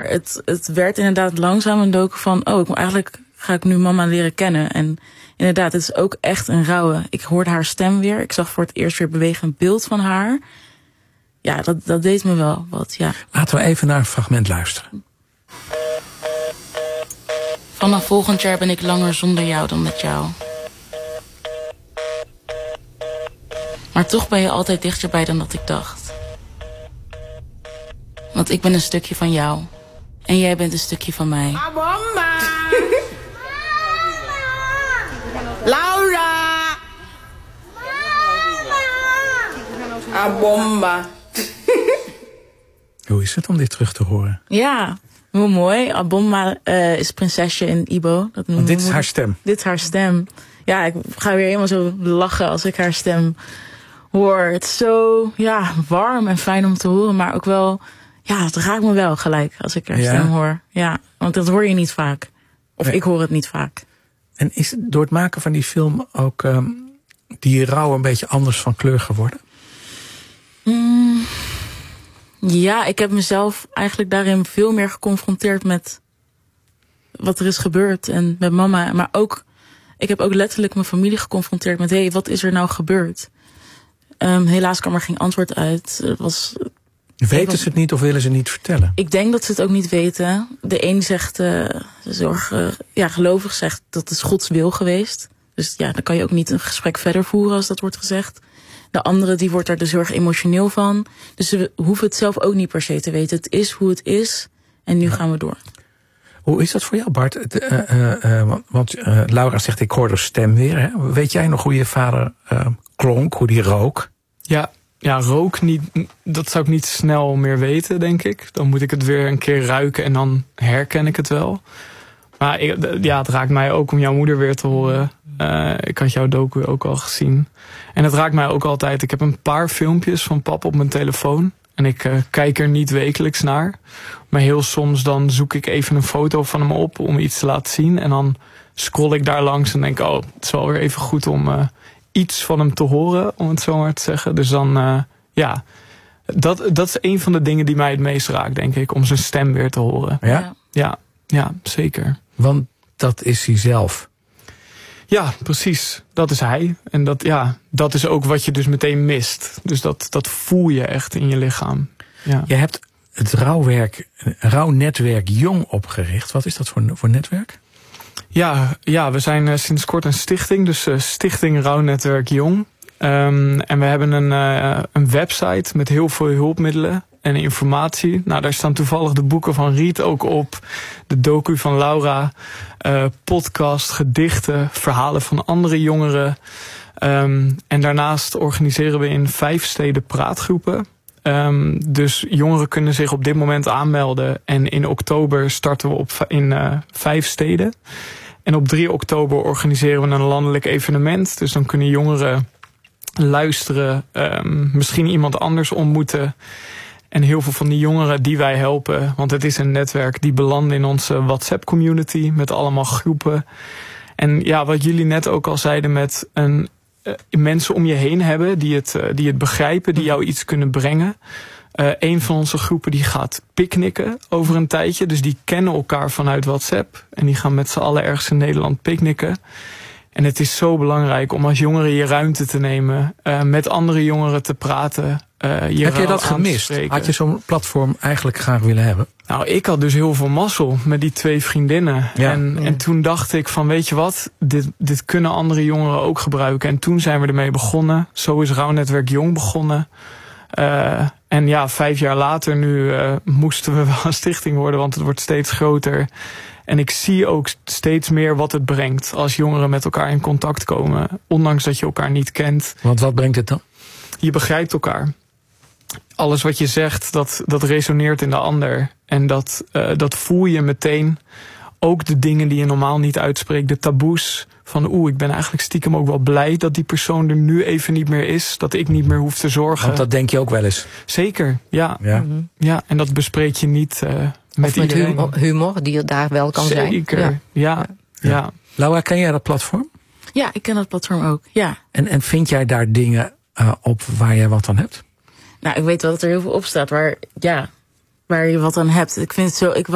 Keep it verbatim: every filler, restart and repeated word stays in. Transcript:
het, het werd inderdaad langzaam een docu van... oh, ik, eigenlijk ga ik nu mama leren kennen. En inderdaad, het is ook echt een rauwe. Ik hoorde haar stem weer. Ik zag voor het eerst weer bewegend beeld van haar. Ja, dat, dat deed me wel wat, ja. Laten we even naar een fragment luisteren. Vanaf volgend jaar ben ik langer zonder jou dan met jou. Maar toch ben je altijd dichterbij dan dat ik dacht. Want ik ben een stukje van jou. En jij bent een stukje van mij. Abomba! Laura! Abomba! Hoe is het om dit terug te horen? Ja, heel mooi. Abomba uh, is prinsesje in Ibo. Dat Want dit is haar stem? Dit is haar stem. Ja, ik ga weer helemaal zo lachen als ik haar stem hoor. Het is zo ja, warm en fijn om te horen, maar ook wel... Ja, het raakt me wel gelijk als ik haar ja. stem hoor. Ja, want dat hoor je niet vaak. Of nee. Ik hoor het niet vaak. En is het door het maken van die film ook um, die rouw een beetje anders van kleur geworden? Mm, ja, ik heb mezelf eigenlijk daarin veel meer geconfronteerd met wat er is gebeurd. En met mama. Maar ook, ik heb ook letterlijk mijn familie geconfronteerd met... hé, hey, wat is er nou gebeurd? Um, helaas kwam er geen antwoord uit. Het was... Weten ze het niet of willen ze niet vertellen? Ik denk dat ze het ook niet weten. De een zegt, uh, zorg, uh, ja, gelovig zegt dat het Gods wil geweest. Dus ja, dan kan je ook niet een gesprek verder voeren als dat wordt gezegd. De andere die wordt daar dus heel erg emotioneel van. Dus ze hoeven het zelf ook niet per se te weten. Het is hoe het is en nu ja. gaan we door. Hoe is dat voor jou, Bart? Uh, uh, uh, want uh, Laura zegt, ik hoor de stem weer. Hè? Weet jij nog hoe je vader uh, klonk, hoe die rook? Ja. Ja, rook niet, dat zou ik niet snel meer weten, denk ik. Dan moet ik het weer een keer ruiken en dan herken ik het wel. Maar ik, ja, het raakt mij ook om jouw moeder weer te horen. Uh, ik had jouw docu ook al gezien. En het raakt mij ook altijd. Ik heb een paar filmpjes van pap op mijn telefoon. En ik uh, kijk er niet wekelijks naar. Maar heel soms dan zoek ik even een foto van hem op om iets te laten zien. En dan scroll ik daar langs en denk, oh, het is wel weer even goed om... Uh, iets van hem te horen, om het zo maar te zeggen. Dus dan, uh, ja, dat, dat is een van de dingen die mij het meest raakt, denk ik. Om zijn stem weer te horen. Ja? Ja, ja, zeker. Want dat is hij zelf. Ja, precies. Dat is hij. En dat, ja, dat is ook wat je dus meteen mist. Dus dat, dat voel je echt in je lichaam. Ja. Je hebt het rouwwerk, rouwnetwerk Jong opgericht. Wat is dat voor, voor netwerk? Ja, ja, we zijn uh, sinds kort een stichting, dus uh, Stichting Rouwnetwerk Jong. Um, en we hebben een, uh, een website met heel veel hulpmiddelen en informatie. Nou, daar staan toevallig de boeken van Riet ook op, de docu van Laura, uh, podcast, gedichten, verhalen van andere jongeren. Um, en daarnaast organiseren we in vijf steden praatgroepen. Um, dus jongeren kunnen zich op dit moment aanmelden. En in oktober starten we op in uh, vijf steden. En op drie oktober organiseren we een landelijk evenement. Dus dan kunnen jongeren luisteren, um, misschien iemand anders ontmoeten. En heel veel van die jongeren die wij helpen, want het is een netwerk, die belanden in onze WhatsApp-community met allemaal groepen. En ja, wat jullie net ook al zeiden met een... Uh, mensen om je heen hebben die het, uh, die het begrijpen, die jou iets kunnen brengen. Uh, een van onze groepen die gaat picknicken over een tijdje. Dus die kennen elkaar vanuit WhatsApp. En die gaan met z'n allen ergens in Nederland picknicken. En het is zo belangrijk om als jongeren je ruimte te nemen. Uh, met andere jongeren te praten. Uh, je Heb je dat gemist? Had je zo'n platform eigenlijk graag willen hebben? Nou, ik had dus heel veel mazzel met die twee vriendinnen. Ja. En, ja. en toen dacht ik van, weet je wat, dit, dit kunnen andere jongeren ook gebruiken. En toen zijn we ermee begonnen. Zo is Rouwnetwerk Jong begonnen. Uh, en ja, vijf jaar later nu uh, moesten we wel een stichting worden, want het wordt steeds groter. En ik zie ook steeds meer wat het brengt als jongeren met elkaar in contact komen. Ondanks dat je elkaar niet kent. Want wat brengt het dan? Je begrijpt elkaar. Alles wat je zegt, dat, dat resoneert in de ander. En dat, uh, dat voel je meteen. Ook de dingen die je normaal niet uitspreekt. De taboes. Van oeh, ik ben eigenlijk stiekem ook wel blij dat die persoon er nu even niet meer is. Dat ik niet meer hoef te zorgen. Want dat denk je ook wel eens. Zeker, ja. Ja, mm-hmm. Ja, en dat bespreek je niet uh, met, of met iedereen. humor, die er daar wel kan Zeker. zijn. Zeker, ja. Ja. Ja. Ja. Laura, ken jij dat platform? Ja, ik ken dat platform ook, ja. En, en vind jij daar dingen uh, op waar jij wat aan hebt? Nou, ik weet wel dat er heel veel op staat waar, ja, waar je wat aan hebt. Ik vind het zo... Ik